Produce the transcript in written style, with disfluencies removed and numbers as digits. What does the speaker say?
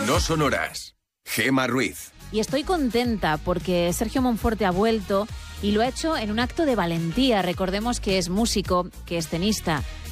No sonoras. Gemma Ruiz. Y estoy contenta porque Sergio Monforte ha vuelto y lo ha hecho en un acto de valentía. Recordemos que es músico, que es tenista